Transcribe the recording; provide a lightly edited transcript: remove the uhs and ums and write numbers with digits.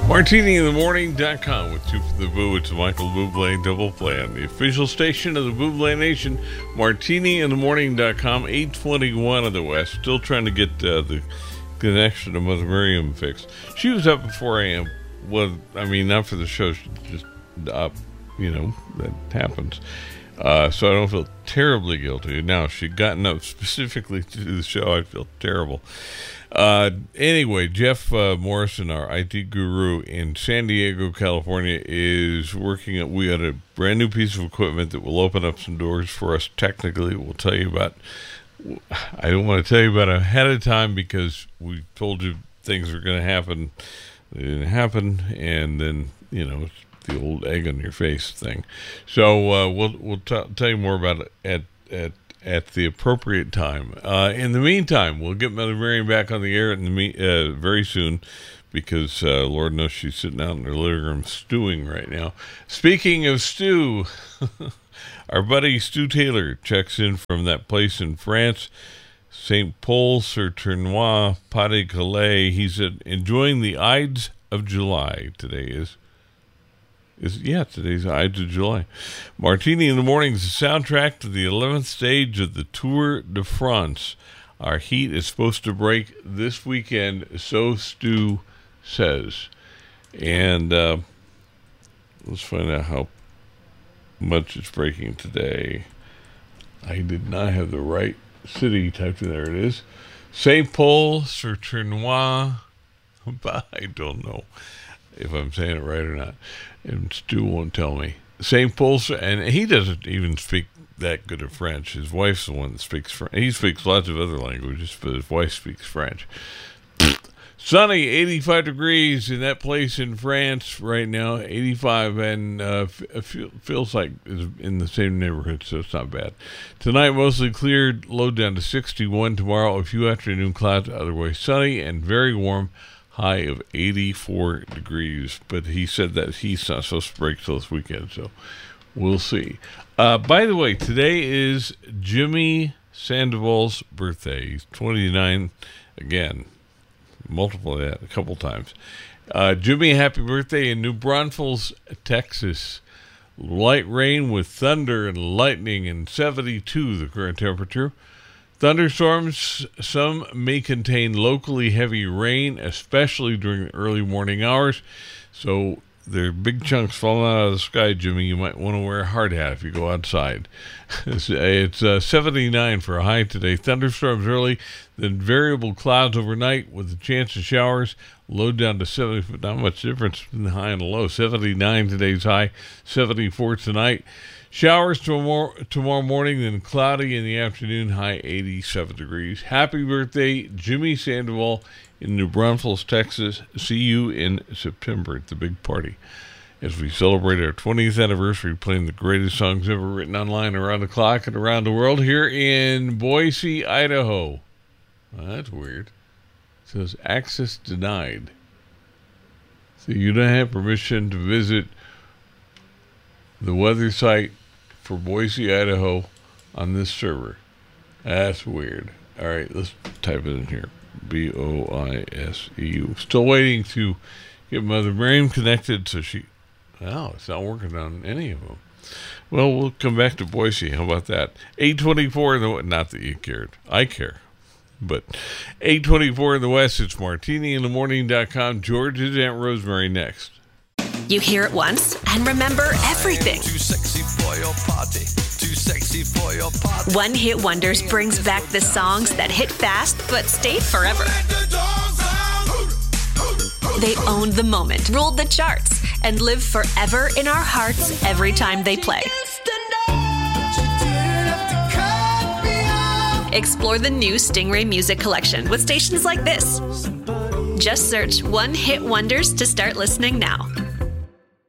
MartiniInTheMorning.com with Two for the Boo. It's Michael Bublé Double Play on the official station of the Bublé Nation. MartiniInTheMorning.com, 821 of the West. Still trying to get the connection to Mother Miriam fixed. She was up before I am. Well, I mean, not for the show. She just up, that happens. So I don't feel terribly guilty. Now, if she'd gotten up specifically to do the show, I'd feel terrible. Anyway, Jeff Morrison, our IT guru in San Diego, California, is working at, we got a brand new piece of equipment that will open up some doors for us technically. We'll tell you about, I don't want to tell you about it ahead of time because we told you things were going to happen. They didn't happen, and then, it's the old egg on your face thing. So we'll tell you more about it at the appropriate time. In the meantime, we'll get Mother Miriam back on the air very soon because Lord knows she's sitting out in her living room stewing right now. Speaking of stew, our buddy Stu Taylor checks in from that place in France, St. Paul-sur-Tournois, Pas-de-Calais. He's enjoying the Ides of July. Today is today's Ides of July. Martini in the Morning is the soundtrack to the 11th stage of the Tour de France. Our heat is supposed to break this weekend, so Stu says. And let's find out how much it's breaking today. I did not have the right city typed in. There it is. St. Paul-sur-Tournois. I don't know if I'm saying it right or not. And Stu won't tell me. St. Paul, and he doesn't even speak that good of French. His wife's the one that speaks French. He speaks lots of other languages, but his wife speaks French. Sunny, 85 degrees in that place in France right now, 85, and feels like it's in the same neighborhood, so it's not bad. Tonight, mostly cleared, low down to 61. Tomorrow, a few afternoon clouds, otherwise sunny and very warm. High of 84 degrees, but he said that he's not supposed to break till this weekend, so we'll see. By the way, today is Jimmy Sandoval's birthday. He's 29 again. Multiple that a couple times. Jimmy, happy birthday in New Braunfels, Texas. Light rain with thunder and lightning and 72 the current temperature. Thunderstorms, some may contain locally heavy rain, especially during the early morning hours. So there are big chunks falling out of the sky, Jimmy. You might want to wear a hard hat if you go outside. It's 79 for a high today. Thunderstorms early, then variable clouds overnight with a chance of showers. Low down to 70. Not much difference between the high and the low. 79 today's high, 74 tonight. Showers tomorrow morning, then cloudy in the afternoon, high 87 degrees. Happy birthday, Jimmy Sandoval in New Braunfels, Texas. See you in September at the big party as we celebrate our 20th anniversary, playing the greatest songs ever written online around the clock and around the world here in Boise, Idaho. Well, that's weird. It says access denied. So you don't have permission to visit the weather site for Boise, Idaho on this server. That's weird. All right, let's type it in here. BOISEU. Still waiting to get Mother Miriam connected so she... Oh, it's not working on any of them. Well, we'll come back to Boise. How about that? 8:24 in the... Not that you cared. I care. But 8:24 in the West, it's MartiniInTheMorning.com. George's Aunt Rosemary next. You hear it once and remember everything. Too sexy for your party. Too sexy for your party. One Hit Wonders brings back the songs that hit fast but stayed forever. They owned the moment, ruled the charts, and live forever in our hearts every time they play. Explore the new Stingray Music Collection with stations like this. Just search One Hit Wonders to start listening now.